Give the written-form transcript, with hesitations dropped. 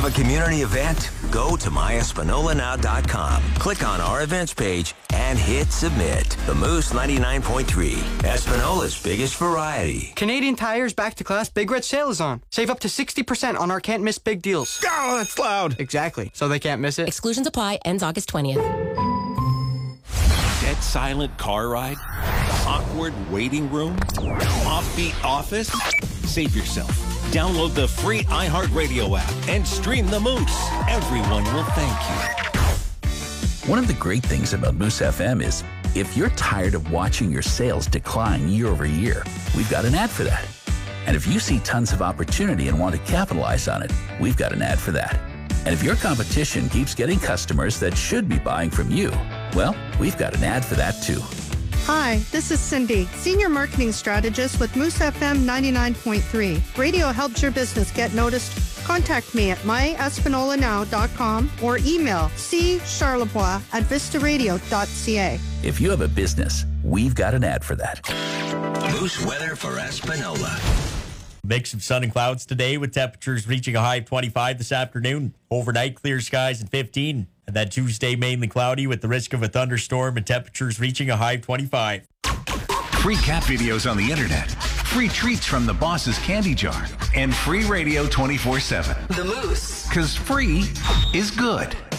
Have a community event? Go to myespinolanow.com. Click on our events page and hit submit. The Moose 99.3, Espinola's biggest variety. Canadian Tire's Back to Class Big Red Sale is on. Save up to 60% on our can't miss big deals. Oh, that's loud. Exactly. So they can't miss it. Exclusions apply. Ends August 20th. Dead silent car ride? Awkward waiting room? Offbeat office? Save yourself. Download the free iHeartRadio app and stream the Moose. Everyone will thank you. One of the great things about Moose FM is if you're tired of watching your sales decline year over year, we've got an ad for that. And if you see tons of opportunity and want to capitalize on it, we've got an ad for that. And if your competition keeps getting customers that should be buying from you, well, we've got an ad for that too. Hi, this is Cindy, Senior Marketing Strategist with Moose FM 99.3. Radio helps your business get noticed. Contact me at myespinolanow.com or email ccharlebois@vistaradio.ca. If you have a business, we've got an ad for that. Moose weather for Espinola. Mix of sun and clouds today with temperatures reaching a high of 25 this afternoon. Overnight, clear skies and 15. And then Tuesday, mainly cloudy with the risk of a thunderstorm and temperatures reaching a high of 25. Free cat videos on the internet, free treats from the boss's candy jar, and free radio 24/7. The Moose. Because free is good.